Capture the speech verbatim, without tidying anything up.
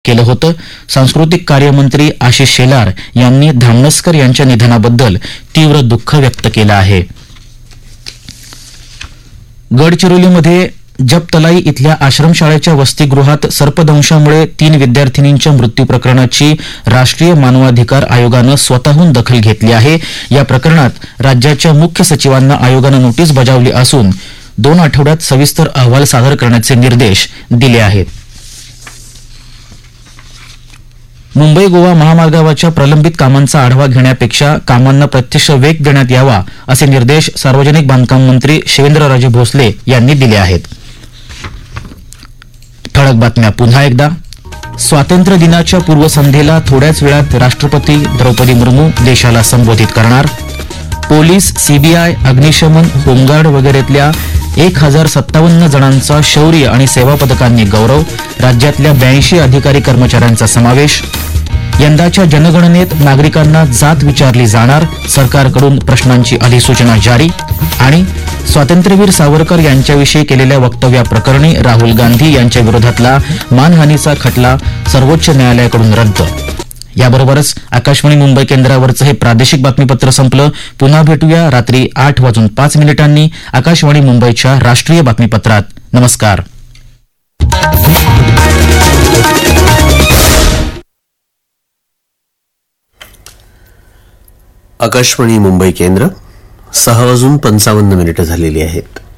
केलं होतं. सांस्कृतिक कार्यमंत्री आशिष शेलार यांनी धामणसकर यांच्या निधनाबद्दल तीव्र दुःख व्यक्त केलं आहे. गडचिरोलीमध्ये जपतलाई इथल्या आश्रमशाळेच्या वसतिगृहात सर्पदंशामुळे तीन विद्यार्थिनींच्या मृत्यू प्रकरणाची राष्ट्रीय मानवाधिकार आयोगानं स्वतःहून दखल घेतली आहे. या प्रकरणात राज्याच्या मुख्य सचिवांना आयोगानं नोटीस बजावली असून दोन आठवड्यात सविस्तर अहवाल सादर करण्याचे निर्देश दिले आहेत. मुंबई गोवा महामार्गावरच्या प्रलंबित कामांचा आढावा घेण्यापेक्षा कामांना प्रत्यक्ष वेग देण्यात यावा असे निर्देश सार्वजनिक बांधकाम मंत्री शिवेंद्रराजे भोसले यांनी दिले आहेत. ठळक बातम्या पुन्हा एकदा. स्वातंत्र्य दिनाच्या पूर्वसंध्येला थोड्याच वेळात राष्ट्रपती द्रौपदी मुर्मू देशाला संबोधित करणार. पोलीस, सीबीआय, अग्निशमन, होमगार्ड वगैरेतल्या एक हजार सत्तावन्न जणांचा शौर्य आणि सेवा पदकांनी गौरव. राज्यातल्या ब्याऐंशी अधिकारी कर्मचाऱ्यांचा समावेश. यंदाच्या जनगणनेत नागरिकांना जात विचारली जाणार, सरकारकडून प्रश्नांची अधिसूचना जारी. आणि स्वातंत्र्यवीर सावरकर यांच्याविषयी केलेल्या वक्तव्याप्रकरणी राहुल गांधी यांच्या विरोधातला मानहानीचा खटला सर्वोच्च न्यायालयाकडून रद्द. याबरोबरच आकाशवाणी मुंबई केंद्रावरचं हे प्रादेशिक बातमीपत्र संपलं. पुन्हा भेटूया रात्री आठ वाजून पाच मिनिटांनी आकाशवाणी मुंबईच्या राष्ट्रीय बातमीपत्रात. नमस्कार. आकाशवाणी मुंबई केंद्र. सहा वाजून पंचावन्न मिनिटं झालेली आहेत.